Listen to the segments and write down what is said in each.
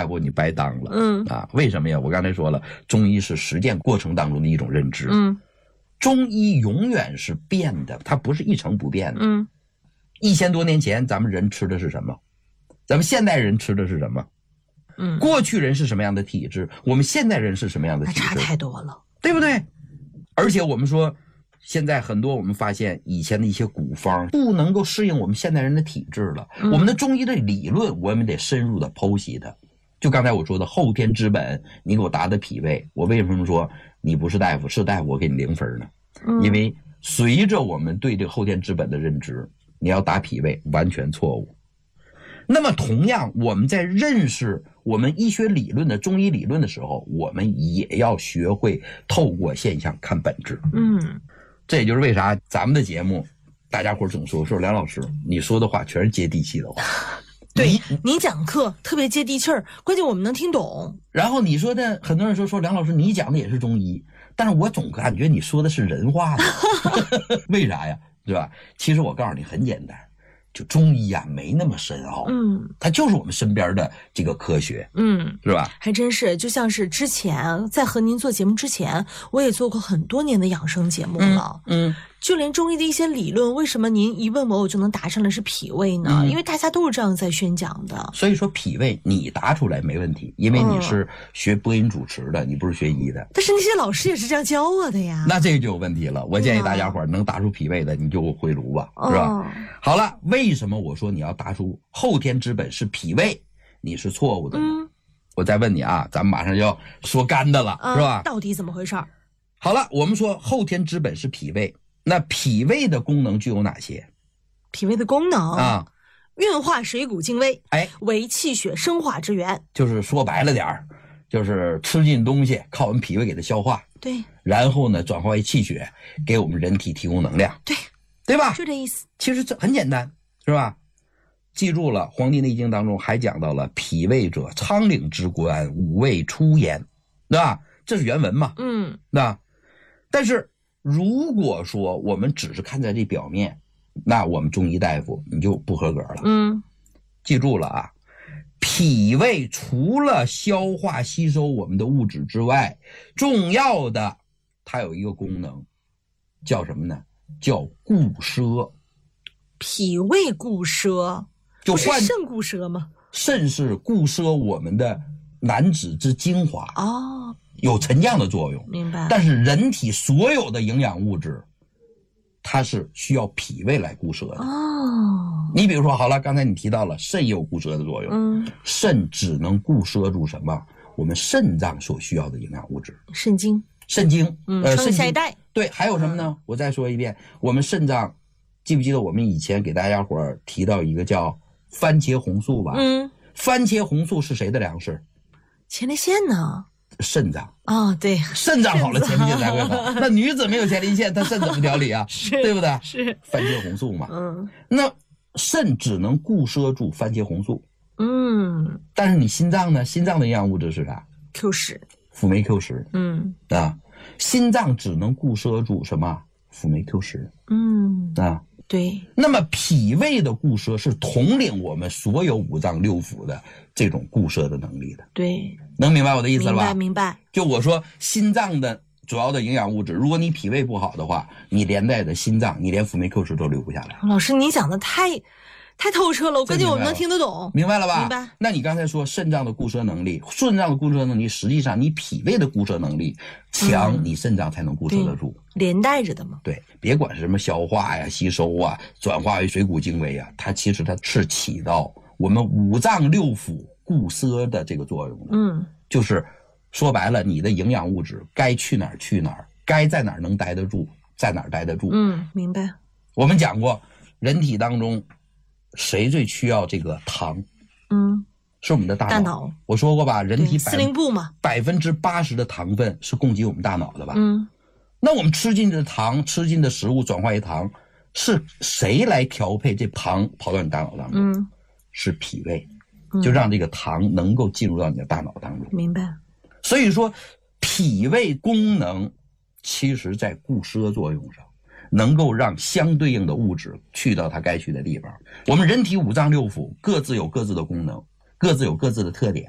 大夫你白当了。为什么呀？我刚才说了，中医是实践过程当中的一种认知。中医永远是变的，它不是一成不变的。1000多年前咱们人吃的是什么？咱们现代人吃的是什么？过去人是什么样的体质，我们现代人是什么样的体质？ 差太多了， 对不对？而且我们说现在很多我们发现以前的一些古方不能够适应我们现代人的体质了。我们的中医的理论我们得深入的剖析它。就刚才我说的后天之本，你给我答的脾胃，我为什么说你不是大夫，是大夫我给你0分呢？因为随着我们对这个后天之本的认知，你要答脾胃完全错误。那么同样我们在认识我们医学理论的中医理论的时候，我们也要学会透过现象看本质。这也就是为啥咱们的节目大家伙总说梁老师你说的话全是接地气的话。 对，你讲课特别接地气儿，关键我们能听懂。 然后你说的很多人说梁老师你讲的也是中医，但是我总感觉你说的是人话的。为啥呀？对吧？其实我告诉你很简单，就中医啊没那么深奥。它就是我们身边的这个科学。是吧？ 还真是，就像是之前在和您做节目之前，我也做过很多年的养生节目了。就连中医的一些理论，为什么您一问我就能答上来是脾胃呢？因为大家都是这样在宣讲的。 所以说脾胃你答出来没问题，因为你是学播音主持的，你不是学医的。 但是那些老师也是这样教我的呀。 那这个就有问题了。我建议大家伙能答出脾胃的，你就回炉吧，是吧？好了，为什么我说你要答出后天之本是脾胃，你是错误的呢？我再问你啊，咱们马上就要说干的了，是吧？ 到底怎么回事？ 好了，我们说后天之本是脾胃，那脾胃的功能具有哪些？ 脾胃的功能运化水谷精微，为气血生化之源。 就是说白了点儿，就是吃进东西靠我们脾胃给它消化， 对， 然后呢转化为气血，给我们人体提供能量，对吧？ 就这意思。 其实这很简单，是吧？记住了，《黄帝内经》当中还讲到了脾胃者，仓廪之官，五味出焉，对吧？这是原文嘛？对吧？但是如果说我们只是看在这表面，那我们中医大夫你就不合格了。记住了啊，脾胃除了消化吸收我们的物质之外，重要的它有一个功能，叫什么呢？叫固摄。 脾胃固摄，不是肾固摄吗？ 肾是固摄我们的男子之精华，有沉降的作用。 明白。 但是人体所有的营养物质，它是需要脾胃来固摄的。你比如说，好了，刚才你提到了肾也有固摄的作用。肾只能固摄住什么？我们肾脏所需要的营养物质。 肾精。 肾精， 生下一代。 对，还有什么呢？我再说一遍，我们肾脏，记不记得我们以前给大家伙提到一个叫番茄红素吧？番茄红素是谁的粮食？ 前列腺呢？ 肾脏。 对， 肾脏好了，前列腺才会好。那女子没有前列腺，她肾怎么调理啊？对不对？ 是番茄红素嘛。那肾只能固摄住番茄红素。但是你心脏呢？心脏的营养物质是啥 ？Q10。 辅酶 Q10。心脏只能固摄住什么？辅酶 Q10。 对。 那么脾胃的固摄是统领我们所有五脏六腑的这种固摄的能力的。 对。 能明白我的意思了吧？ 明白。 就我说心脏的主要的营养物质，如果你脾胃不好的话，你连带的心脏，你连辅酶 Q10都留不下来。 老师，你讲的太透彻了，我感觉我们能听得懂。 明白了吧？ 明白。 那你刚才说肾脏的固摄能力，实际上你脾胃的固摄能力强，你肾脏才能固摄得住， 连带着的嘛。 对，别管是什么消化呀、吸收啊、转化为水谷精微啊，它其实是起到我们五脏六腑固摄的这个作用的。就是说白了，你的营养物质该去哪儿去哪儿，该在哪儿能待得住，在哪儿待得住。 明白。我们讲过，人体当中谁最需要这个糖？是我们的大脑。我说过吧，人体司令部嘛 ，80%的糖分是供给我们大脑的吧？那我们吃进的糖，吃进的食物转化为糖，是谁来调配这糖跑到你大脑当中？是脾胃，就让这个糖能够进入到你的大脑当中。 明白。 所以说，脾胃功能其实在固摄作用上，能够让相对应的物质去到它该去的地方。我们人体五脏六腑各自有各自的功能，各自有各自的特点。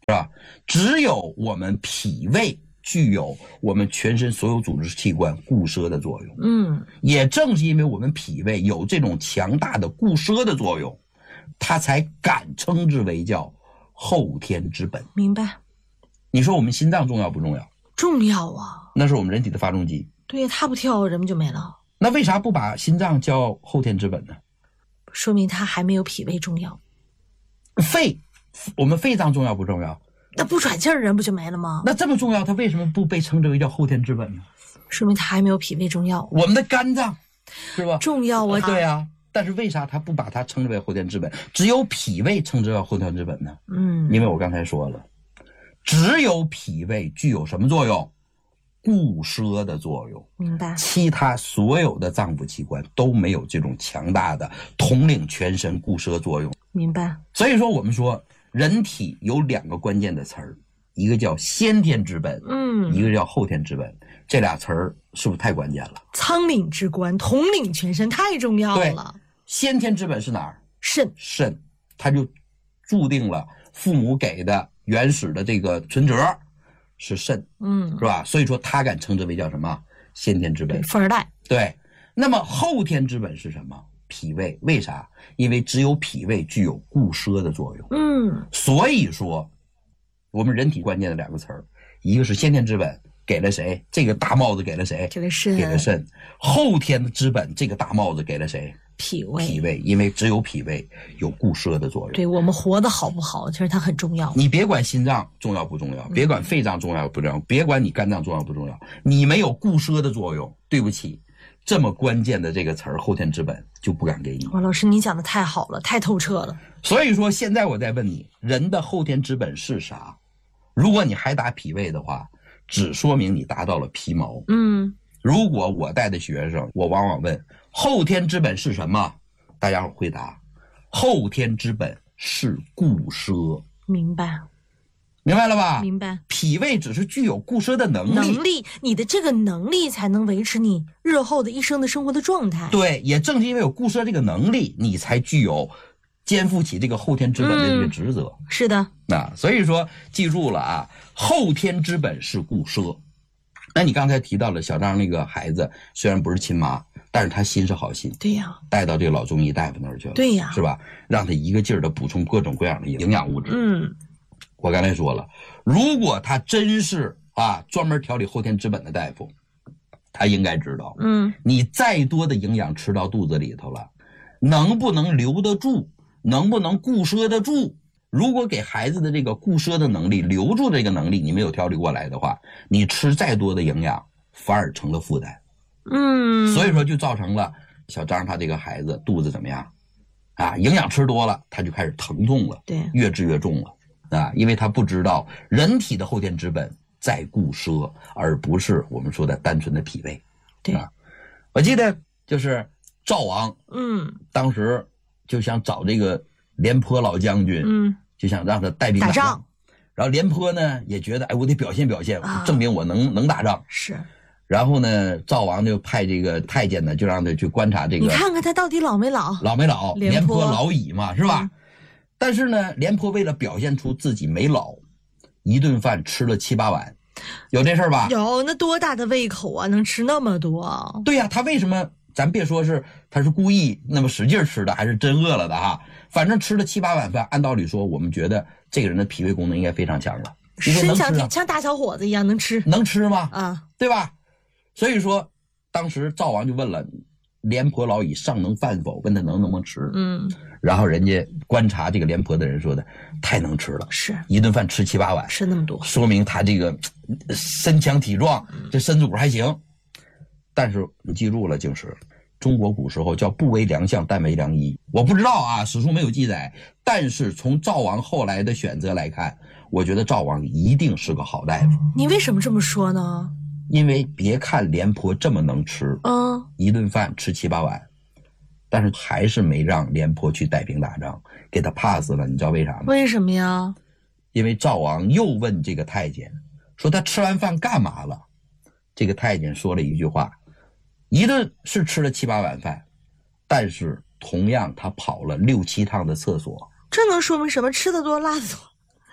是吧？只有我们脾胃具有我们全身所有组织器官固摄的作用。也正是因为我们脾胃有这种强大的固摄的作用，它才敢称之为叫后天之本。 明白。 你说我们心脏重要不重要？ 重要啊， 那是我们人体的发动机。 对呀，它不跳人们就没了。 那为啥不把心脏叫后天之本呢？ 说明它还没有脾胃重要。 我们肺脏重要不重要？ 那不喘气儿人不就没了吗？ 那这么重要，它为什么不被称之为叫后天之本呢？ 说明它还没有脾胃重要。 我们的肝脏是吧？ 重要啊， 对啊。但是为啥它不把它称之为后天之本，只有脾胃称之为后天之本呢？因为我刚才说了，只有脾胃具有什么作用？固摄的作用。 明白。 其他所有的脏腑器官都没有这种强大的统领全身固摄作用。 明白。 所以说我们说人体有2个关键的词儿，一个叫先天之本，一个叫后天之本。这俩词儿是不是太关键了？ 仓廪之官，统领全身，太重要了。 对，先天之本是哪儿？ 肾， 它就注定了父母给的原始的这个存折是肾，是吧？所以说它敢称之为叫什么？先天之本， 富二代。 对，那么后天之本是什么？脾胃。为啥？因为只有脾胃具有固摄的作用。所以说我们人体关键的2个词儿，一个是先天之本，给了谁？这个大帽子给了谁？ 给了肾。 给了肾。后天之本，这个大帽子给了谁？ 脾胃。 脾胃，因为只有脾胃有固摄的作用。 对，我们活得好不好，其实它很重要。 你别管心脏重要不重要，别管肺脏重要不重要，别管你肝脏重要不重要，你没有固摄的作用，对不起，这么关键的这个词儿后天之本就不敢给你。 哇，老师你讲的太好了，太透彻了。 所以说现在我在问你，人的后天之本是啥？如果你还答脾胃的话，只说明你达到了皮毛。如果我带的学生，我往往问后天之本是什么，大家回答后天之本是固摄。 明白了吧？ 明白。 脾胃只是具有固摄的能力， 你的这个能力才能维持你日后的一生的生活的状态。 对，也正是因为有固摄这个能力，你才具有肩负起这个后天之本的这个职责。 是的。 所以说记住了啊，后天之本是固摄。那你刚才提到了小张那个孩子，虽然不是亲妈，但是他心是好心。 对呀。带到这个老中医大夫那儿去了。 对呀。 是吧？让他一个劲儿的补充各种各样的营养物质。我刚才说了，如果他真是专门调理后天之本的大夫，他应该知道，你再多的营养吃到肚子里头了，能不能留得住，能不能固摄得住？如果给孩子的这个固摄的能力、留住这个能力你没有调理过来的话，你吃再多的营养反而成了负担。所以说就造成了小张他这个孩子肚子怎么样营养吃多了他就开始疼痛了， 对， 越治越重了因为他不知道人体的后天之本在固摄，而不是我们说的单纯的脾胃。 对我记得就是赵王当时就想找这个廉颇老将军就想让他带兵打仗，然后廉颇呢也觉得我得表现表现，证明我能打仗。 是。 然后呢赵王就派这个太监呢就让他去观察这个， 你看看他到底老没老。 廉颇老矣嘛，是吧？但是呢廉颇为了表现出自己没老，一顿饭吃了7、8碗，有这事儿吧？ 有，那多大的胃口啊，能吃那么多？ 对呀，他为什么咱别说是他是故意那么使劲吃的，还是真饿了的反正吃了7、8碗饭，按道理说我们觉得这个人的脾胃功能应该非常强了， 身强体像大小伙子一样能吃吗？对吧？所以说当时赵王就问了，廉颇老矣，尚能饭否？问他能不能吃。然后人家观察这个廉颇的人说的太能吃了， 是一顿饭吃7、8碗， 吃那么多， 说明他这个身强体壮，这身子骨还行。但是你记住了，就是中国古时候叫不为良相，但为良医。我不知道史书没有记载，但是从赵王后来的选择来看，我觉得赵王一定是个好大夫。 你为什么这么说呢？ 因为别看廉颇这么能吃，一顿饭吃7、8碗，但是还是没让廉颇去带兵打仗，给他 pass 了。你知道为啥吗？ 为什么呀？ 因为赵王又问这个太监说他吃完饭干嘛了，这个太监说了一句话，一顿是吃了7、8碗饭，但是同样他跑了6、7趟的厕所。 这能说明什么？吃的多拉的多。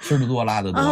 吃的多拉的多。